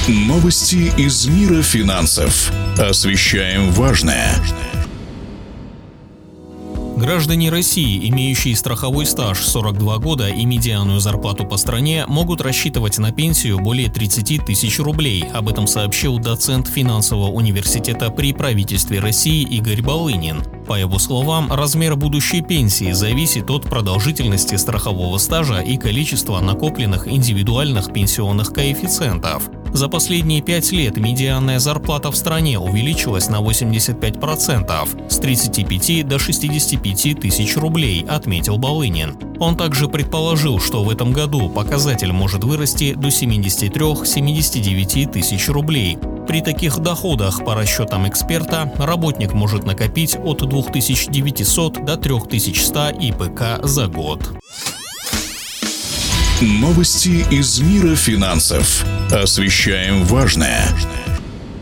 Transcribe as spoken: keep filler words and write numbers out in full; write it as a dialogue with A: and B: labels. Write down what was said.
A: Новости из мира финансов. Освещаем важное.
B: Граждане России, имеющие страховой стаж сорок два года и медианную зарплату по стране, могут рассчитывать на пенсию более тридцати тысяч рублей. Об этом сообщил доцент финансового университета при правительстве России Игорь Балынин. По его словам, размер будущей пенсии зависит от продолжительности страхового стажа и количества накопленных индивидуальных пенсионных коэффициентов. За последние пять лет медианная зарплата в стране увеличилась на восемьдесят пять процентов – с тридцати пяти до шестидесяти пяти тысяч рублей, отметил Балынин. Он также предположил, что в этом году показатель может вырасти до семидесяти трёх — семидесяти девяти тысяч рублей. При таких доходах, по расчетам эксперта, работник может накопить от двух тысяч девятисот до трёх тысяч ста И П К за год.
A: Новости из мира финансов. Освещаем важное.